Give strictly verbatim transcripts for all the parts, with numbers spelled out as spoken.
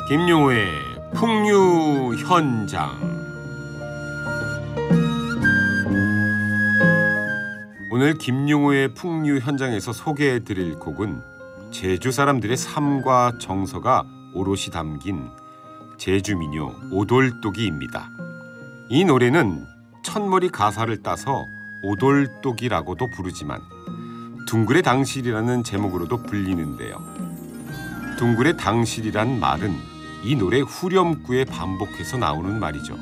김용우의 풍류 현장. 오늘 김용우의 풍류 현장에서 소개해드릴 곡은 제주 사람들의 삶과 정서가 오롯이 담긴 제주 민요 오돌독이입니다. 이 노래는 첫머리 가사를 따서 오돌독이라고도 부르지만 둥글의 당실이라는 제목으로도 불리는데요. 둥글의 당실이란 말은 이 노래 후렴구에 반복해서 나오는 말이죠.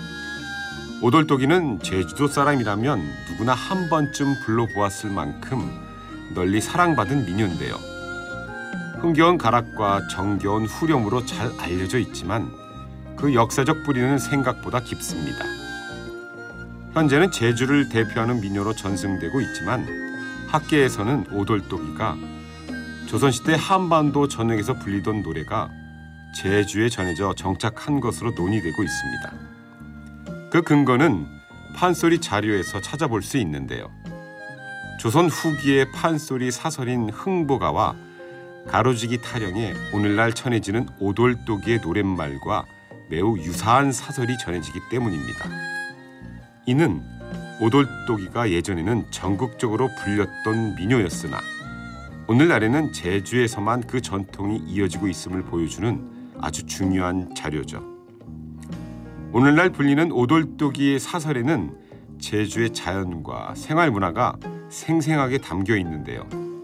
오돌독이는 제주도 사람이라면 누구나 한 번쯤 불러보았을 만큼 널리 사랑받은 민요인데요. 흥겨운 가락과 정겨운 후렴으로 잘 알려져 있지만 그 역사적 뿌리는 생각보다 깊습니다. 현재는 제주를 대표하는 민요로 전승되고 있지만 학계에서는 오돌독이가 조선시대 한반도 전역에서 불리던 노래가 제주에 전해져 정착한 것으로 논의되고 있습니다. 그 근거는 판소리 자료에서 찾아볼 수 있는데요. 조선 후기의 판소리 사설인 흥보가와 가로지기 타령에 오늘날 전해지는 오돌독이의 노랫말과 매우 유사한 사설이 전해지기 때문입니다. 이는 오돌독이가 예전에는 전국적으로 불렸던 민요였으나 오늘날에는 제주에서만 그 전통이 이어지고 있음을 보여주는 아주 중요한 자료죠. 오늘날 불리는 오돌독이의 사설에는 제주의 자연과 생활 문화가 생생하게 담겨 있는데요.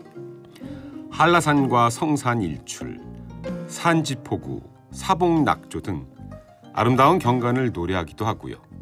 한라산과 성산 일출, 산지포구, 사봉낙조 등 아름다운 경관을 노래하기도 하고요.